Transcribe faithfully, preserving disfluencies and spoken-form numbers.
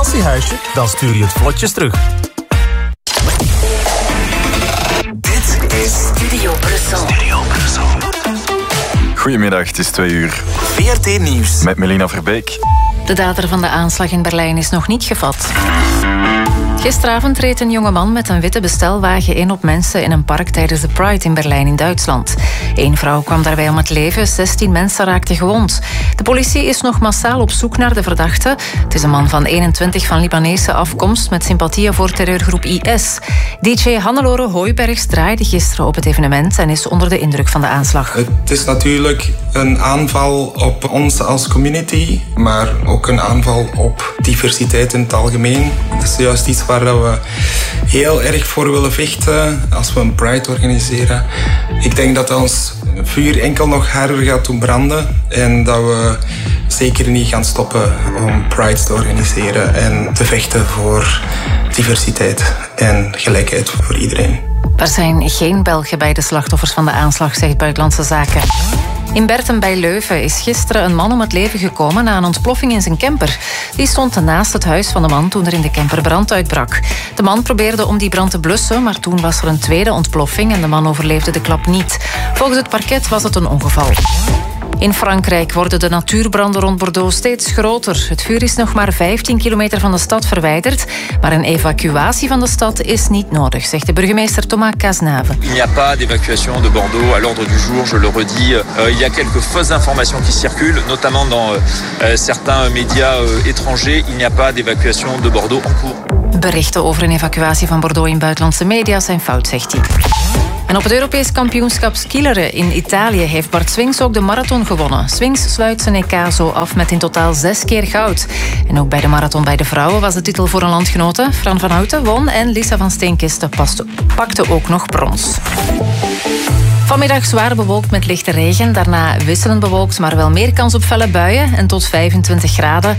vakantiehuisje? Dan stuur je het vlotjes terug. Dit is Studio Brussel. Studio Brussel. Goedemiddag, het is twee uur. V R T Nieuws. Met Melina Verbeek. De dader van de aanslag in Berlijn is nog niet gevat. Gisteravond reed een jongeman met een witte bestelwagen in op mensen in een park tijdens de Pride in Berlijn in Duitsland. Eén vrouw kwam daarbij om het leven, zestien mensen raakten gewond. De politie is nog massaal op zoek naar de verdachte. Het is een man van eenentwintig van Libanese afkomst met sympathieën voor terreurgroep I S. D J Hannelore Hooibergs draaide gisteren op het evenement en is onder de indruk van de aanslag. Het is natuurlijk een aanval op ons als community, maar ook een aanval op diversiteit in het algemeen. Dat is juist iets waar we heel erg voor willen vechten als we een Pride organiseren. Ik denk dat ons vuur enkel nog harder gaat doen branden en dat we zeker niet gaan stoppen om Pride te organiseren en te vechten voor diversiteit en gelijkheid voor iedereen. Er zijn geen Belgen bij de slachtoffers van de aanslag, zegt Buitenlandse Zaken. In Berten bij Leuven is gisteren een man om het leven gekomen na een ontploffing in zijn camper. Die stond naast het huis van de man toen er in de camper brand uitbrak. De man probeerde om die brand te blussen, maar toen was er een tweede ontploffing en de man overleefde de klap niet. Volgens het parket was het een ongeval. In Frankrijk worden de natuurbranden rond Bordeaux steeds groter. Het vuur is nog maar vijftien kilometer van de stad verwijderd, maar een evacuatie van de stad is niet nodig, zegt de burgemeester Thomas Cazenave. Il n'y a pas d'évacuation de Bordeaux à l'ordre du jour, je le redis. Euh, il y a quelques fausses informations qui circulent, notamment dans euh, certains médias euh, étrangers. Il n'y a pas d'évacuation de Bordeaux en cours. Berichten over een evacuatie van Bordeaux in buitenlandse media zijn fout, zegt hij. En op het Europees kampioenschap skileren in Italië heeft Bart Swings ook de marathon gewonnen. Swings sluit zijn E K zo af met in totaal zes keer goud. En ook bij de marathon bij de vrouwen was de titel voor een landgenote. Fran van Houten won en Lisa van Steenkisten pakte ook nog brons. Vanmiddag zwaar bewolkt met lichte regen. Daarna wisselend bewolkt, maar wel meer kans op felle buien en tot vijfentwintig graden.